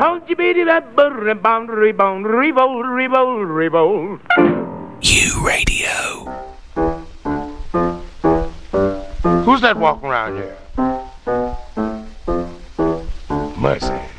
U Radio. Who's that walking around here? Mercy.